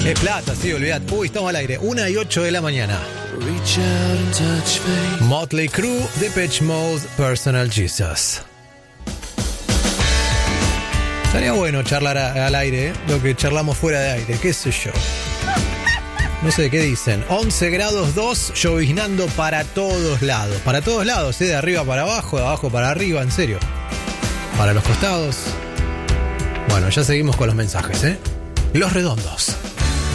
Es plata, sí, olvidad. Uy, estamos al aire. 1:08 de la mañana. Motley Crue, Depeche Mode, Personal Jesus. Estaría bueno charlar al aire, lo que charlamos fuera de aire, qué sé yo. No sé qué dicen. 11 grados 2, lloviznando para todos lados. Para todos lados, de arriba para abajo, de abajo para arriba, en serio. Para los costados. Bueno, ya seguimos con los mensajes, Los Redondos.